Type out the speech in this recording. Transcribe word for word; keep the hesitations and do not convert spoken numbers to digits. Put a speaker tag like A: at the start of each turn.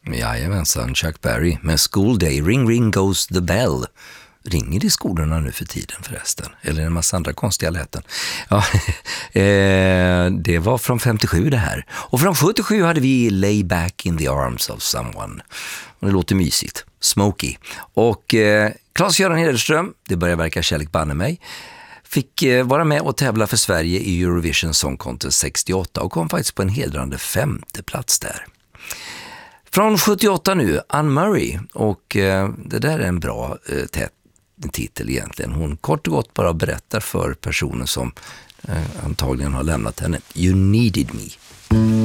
A: Jajamensan, Chuck Berry med School Day, Ring Ring Goes the Bell. Ringer det i skolorna nu för tiden förresten? Eller en massa andra konstiga läten. Ja, eh, det var från femtiosju det här. Och från sjuttiosju hade vi Lay Back in the Arms of Someone. Och det låter mysigt. Smokey. Och eh, Claes-Göran Hederström, det börjar verka kärlek banne mig, fick eh, vara med och tävla för Sverige i Eurovision Song Contest sextioåtta och kom faktiskt på en hedrande femte plats där. Från sjuttioåtta nu, Anne Murray, och eh, det där är en bra eh, tät titel egentligen. Hon kort och gott bara berättar för personen som eh, antagligen har lämnat henne. You needed me.